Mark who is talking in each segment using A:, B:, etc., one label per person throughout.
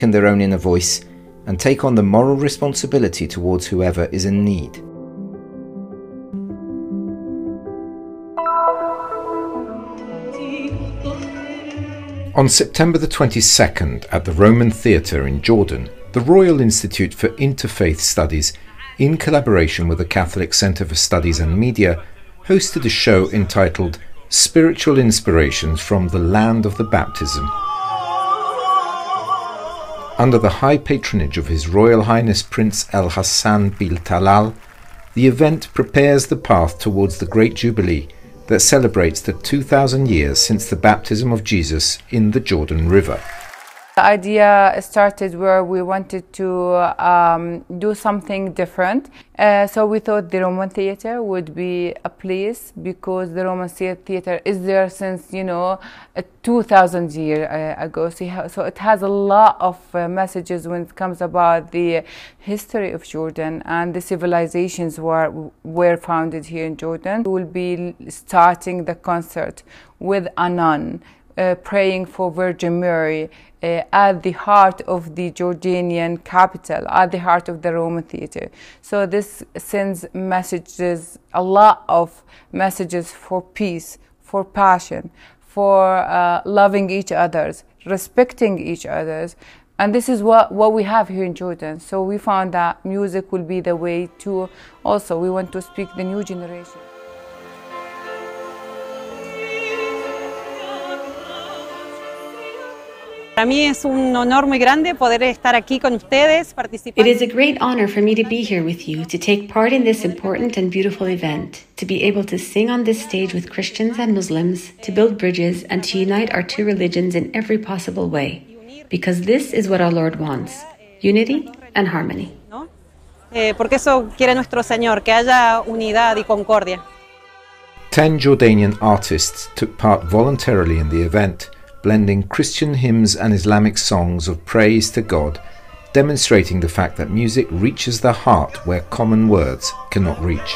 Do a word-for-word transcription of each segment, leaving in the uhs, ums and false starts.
A: and their own inner voice and take on the moral responsibility towards whoever is in need. On September the twenty-second, at the Roman Theatre in Jordan, the Royal Institute for Interfaith Studies, in collaboration with the Catholic Centre for Studies and Media, hosted a show entitled Spiritual Inspirations from the Land of the Baptism. Under the high patronage of His Royal Highness Prince Al Hassan bil Talal, the event prepares the path towards the Great Jubilee that celebrates the two thousand years since the baptism of Jesus in the Jordan River.
B: The idea started where we wanted to um, do something different. Uh, so we thought the Roman Theatre would be a place, because the Roman Theatre is there since, you know, two thousand years uh, ago. So, so it has a lot of uh, messages when it comes about the history of Jordan, and the civilizations were, were founded here in Jordan. We will be starting the concert with a nun uh, praying for Virgin Mary, Uh, at the heart of the Jordanian capital, at the heart of the Roman Theatre. So this sends messages, a lot of messages for peace, for passion, for uh, loving each other, respecting each other. And this is what, what we have here in Jordan. So we found that music will be the way to, also we want to speak the new generation.
C: Para mí es un honor muy grande poder estar aquí con ustedes, participar.
D: It is a great honor for me to be here with you, to take part in this important and beautiful event, to be able to sing on this stage with Christians and Muslims, to build bridges and to unite our two religions in every possible way. Because this is what our Lord wants, unity and harmony.
C: ¿No? Eh, porque eso quiere nuestro Señor, que haya unidad y concordia.
A: Ten Jordanian artists took part voluntarily in the event, blending Christian hymns and Islamic songs of praise to God, demonstrating the fact that music reaches the heart where common words cannot reach.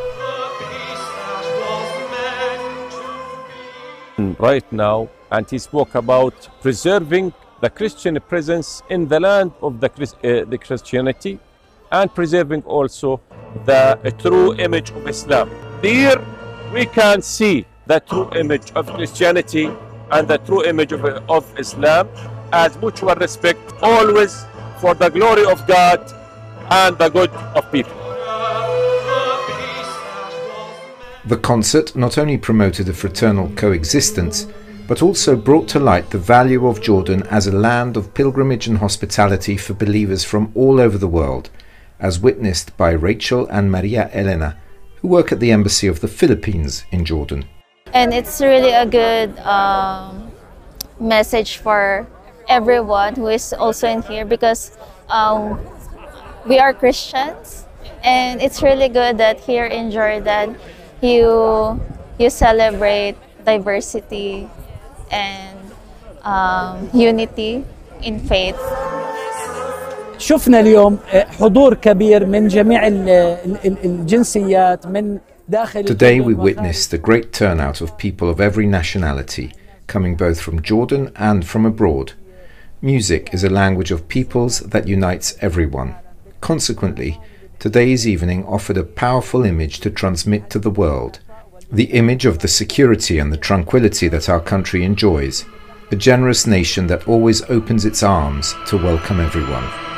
E: Right now, and he spoke about preserving the Christian presence in the land of the, uh, the Christianity, and preserving also the uh, true image of Islam. Here we can see the true image of Christianity and the true image of, of Islam, as mutual respect, always for the glory of God and the good of people.
A: The concert not only promoted a fraternal coexistence, but also brought to light the value of Jordan as a land of pilgrimage and hospitality for believers from all over the world, as witnessed by Rachel and Maria Elena, who work at the Embassy of the Philippines in Jordan.
F: And it's really a good um, message for everyone who is also in here, because um, we are Christians, and it's really good that here in Jordan you you celebrate diversity and um, unity in faith.
G: شفنا اليوم حضور كبير من جميع الجنسيات من داخل.
A: Today we witnessed a great turnout of people of every nationality, coming both from Jordan and from abroad. Music is a language of peoples that unites everyone. Consequently, today's evening offered a powerful image to transmit to the world. The image of the security and the tranquility that our country enjoys, a generous nation that always opens its arms to welcome everyone.